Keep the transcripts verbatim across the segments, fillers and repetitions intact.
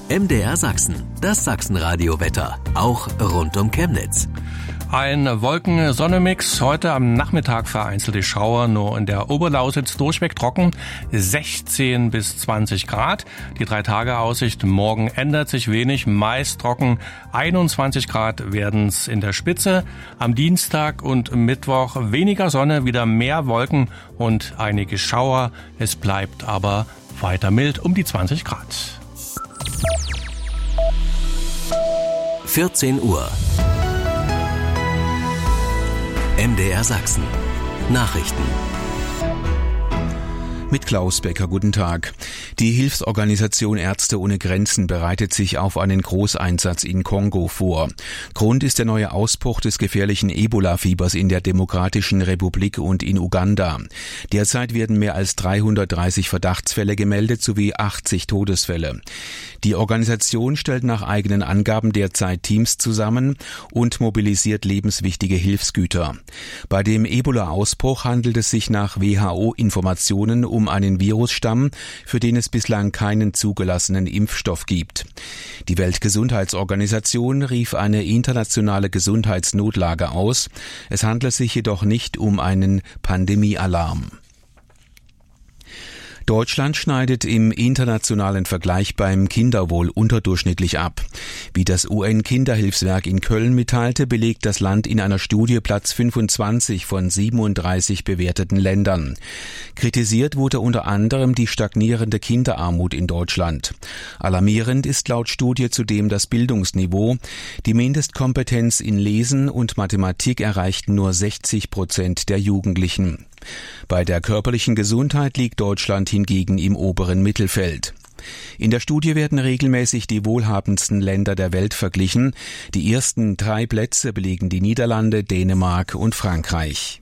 M D R Sachsen, das Sachsenradio-Wetter, auch rund um Chemnitz. Ein Wolken-Sonne-Mix, heute am Nachmittag vereinzelte Schauer, nur in der Oberlausitz durchweg trocken, sechzehn bis zwanzig Grad. Die Drei-Tage-Aussicht morgen ändert sich wenig, meist trocken, einundzwanzig Grad werden es in der Spitze. Am Dienstag und Mittwoch weniger Sonne, wieder mehr Wolken und einige Schauer. Es bleibt aber weiter mild, um die zwanzig Grad. vierzehn Uhr. M D R Sachsen. Nachrichten. Mit Klaus Becker, guten Tag. Die Hilfsorganisation Ärzte ohne Grenzen bereitet sich auf einen Großeinsatz in Kongo vor. Grund ist der neue Ausbruch des gefährlichen Ebola-Fiebers in der Demokratischen Republik und in Uganda. Derzeit werden mehr als dreihundertdreißig Verdachtsfälle gemeldet sowie achtzig Todesfälle. Die Organisation stellt nach eigenen Angaben derzeit Teams zusammen und mobilisiert lebenswichtige Hilfsgüter. Bei dem Ebola-Ausbruch handelt es sich nach W H O-Informationen um einen Virusstamm, für den es bislang keinen zugelassenen Impfstoff gibt. Die Weltgesundheitsorganisation rief eine internationale Gesundheitsnotlage aus. Es handelt sich jedoch nicht um einen Pandemiealarm. Deutschland schneidet im internationalen Vergleich beim Kinderwohl unterdurchschnittlich ab. Wie das U N-Kinderhilfswerk in Köln mitteilte, belegt das Land in einer Studie Platz fünfundzwanzig von siebenunddreißig bewerteten Ländern. Kritisiert wurde unter anderem die stagnierende Kinderarmut in Deutschland. Alarmierend ist laut Studie zudem das Bildungsniveau. Die Mindestkompetenz in Lesen und Mathematik erreichten nur sechzig Prozent der Jugendlichen. Bei der körperlichen Gesundheit liegt Deutschland hingegen im oberen Mittelfeld. In der Studie werden regelmäßig die wohlhabendsten Länder der Welt verglichen. Die ersten drei Plätze belegen die Niederlande, Dänemark und Frankreich.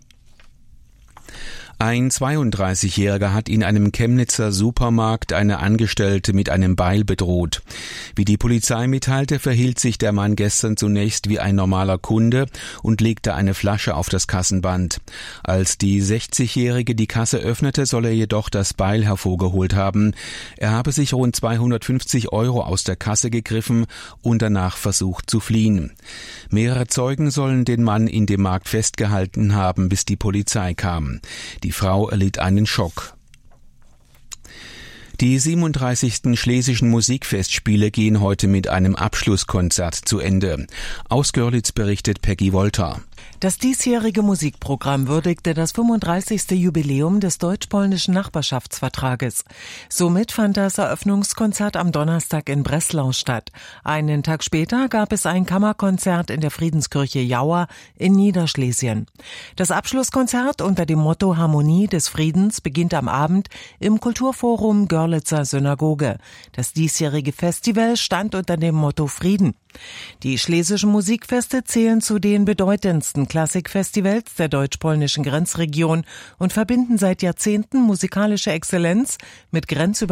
Ein zweiunddreißigjähriger hat in einem Chemnitzer Supermarkt eine Angestellte mit einem Beil bedroht. Wie die Polizei mitteilte, verhielt sich der Mann gestern zunächst wie ein normaler Kunde und legte eine Flasche auf das Kassenband. Als die sechzigjährige die Kasse öffnete, soll er jedoch das Beil hervorgeholt haben. Er habe sich rund zweihundertfünfzig Euro aus der Kasse gegriffen und danach versucht zu fliehen. Mehrere Zeugen sollen den Mann in dem Markt festgehalten haben, bis die Polizei kam. Die Frau erlitt einen Schock. Die siebenunddreißigsten Schlesischen Musikfestspiele gehen heute mit einem Abschlusskonzert zu Ende. Aus Görlitz berichtet Peggy Wolter. Das diesjährige Musikprogramm würdigte das fünfunddreißigste Jubiläum des deutsch-polnischen Nachbarschaftsvertrages. Somit fand das Eröffnungskonzert am Donnerstag in Breslau statt. Einen Tag später gab es ein Kammerkonzert in der Friedenskirche Jauer in Niederschlesien. Das Abschlusskonzert unter dem Motto Harmonie des Friedens beginnt am Abend im Kulturforum Görlitzer Synagoge. Das diesjährige Festival stand unter dem Motto Frieden. Die Schlesischen Musikfeste zählen zu den bedeutendsten Klassikfestivals der deutsch-polnischen Grenzregion und verbinden seit Jahrzehnten musikalische Exzellenz mit grenzüberschreitenden